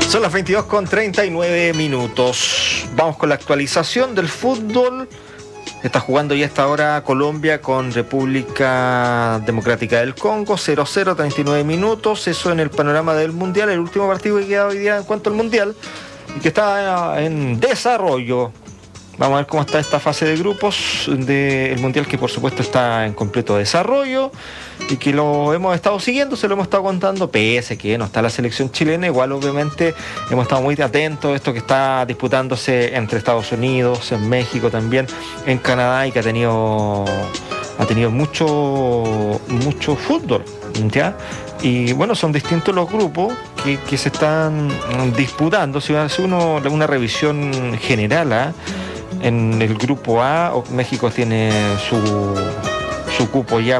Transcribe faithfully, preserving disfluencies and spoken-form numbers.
Son las veintidós con treinta y nueve minutos. Vamos con la actualización del fútbol. Está jugando ya esta hora Colombia con República Democrática del Congo, cero cero, treinta y nueve minutos. Eso en el panorama del Mundial, el último partido que queda hoy día en cuanto al Mundial y que está en desarrollo. Vamos a ver cómo está esta fase de grupos del Mundial, que por supuesto está en completo desarrollo y que lo hemos estado siguiendo, se lo hemos estado contando, pese que no está la selección chilena. Igual obviamente hemos estado muy atentos a esto que está disputándose entre Estados Unidos, en México también, en Canadá, y que ha tenido, ha tenido mucho, mucho fútbol, ¿ya? Y bueno, son distintos los grupos que, que se están disputando. Si hace uno una revisión general, ¿eh? En el grupo A, México tiene su, su cupo ya